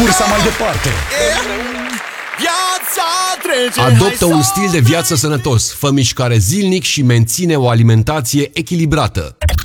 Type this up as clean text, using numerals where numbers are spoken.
cursa mai departe. Adoptă un stil de viață sănătos, fă mișcare zilnic și menține o alimentație echilibrată.